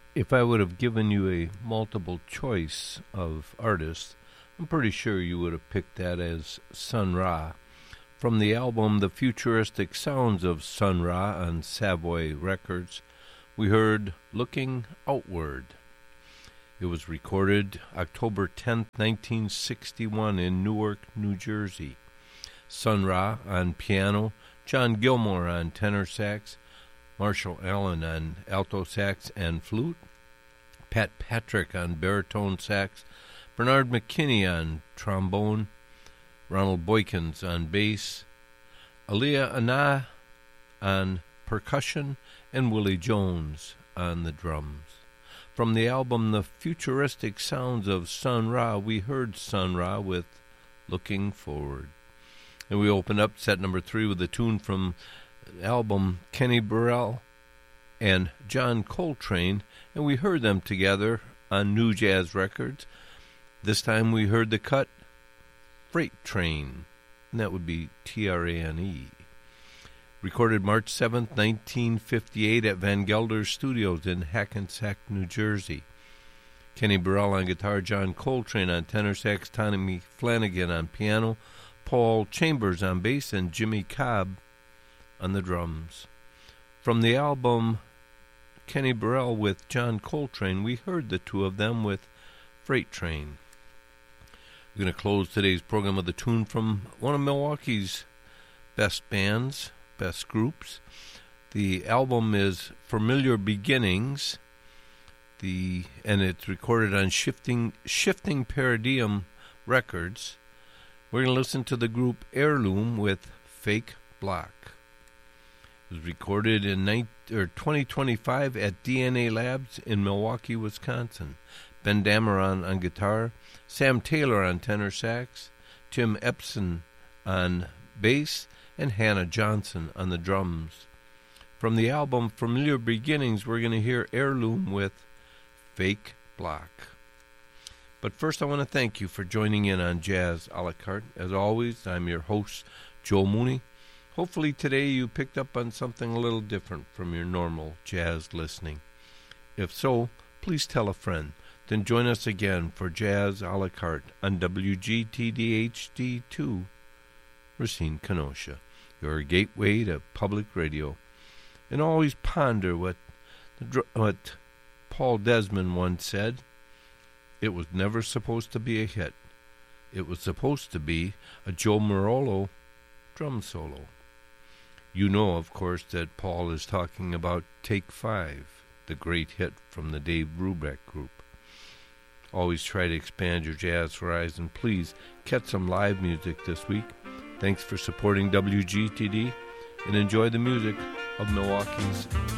If I would have given you a multiple choice of artists, I'm pretty sure you would have picked that as Sun Ra. From the album The Futuristic Sounds of Sun Ra on Savoy Records, we heard Looking Outward. It was recorded October 10, 1961 in Newark, New Jersey. Sun Ra on piano, John Gilmore on tenor sax, Marshall Allen on alto sax and flute, Pat Patrick on baritone sax, Bernard McKinney on trombone, Ronald Boykins on bass, Aliyah Anna on percussion, and Willie Jones on the drums. From the album The Futuristic Sounds of Sun Ra, we heard Sun Ra with Looking Forward. And we opened up set number 3 with a tune from the album Kenny Burrell and John Coltrane, and we heard them together on New Jazz Records. This time we heard the cut Freight Train, and that would be Trane. Recorded March 7, 1958 at Van Gelder Studios in Hackensack, New Jersey. Kenny Burrell on guitar, John Coltrane on tenor sax, Tommy Flanagan on piano, Paul Chambers on bass, and Jimmy Cobb on the drums. From the album Kenny Burrell with John Coltrane, we heard the two of them with Freight Train. We're going to close today's program with a tune from one of Milwaukee's best bands, best groups. The album is Familiar Beginnings, and it's recorded on Shifting Paradigm Records. We're going to listen to the group Heirloom with Fake Block. It was recorded in 2025 at DNA Labs in Milwaukee, Wisconsin. Ben Dameron on guitar, Sam Taylor on tenor sax, Tim Epson on bass, and Hannah Johnson on the drums. From the album Familiar Beginnings, we're going to hear Heirloom with Fake Block. But first, I want to thank you for joining in on Jazz a la carte. As always, I'm your host, Joe Mooney. Hopefully today you picked up on something a little different from your normal jazz listening. If so, please tell a friend. Then join us again for Jazz a la carte on WGTD-HD2, Racine, Kenosha, your gateway to public radio. And always ponder what Paul Desmond once said. It was never supposed to be a hit. It was supposed to be a Joe Morello drum solo. You know, of course, that Paul is talking about Take 5, the great hit from the Dave Brubeck Group. Always try to expand your jazz horizon. Please catch some live music this week. Thanks for supporting WGTD, and enjoy the music of Milwaukee's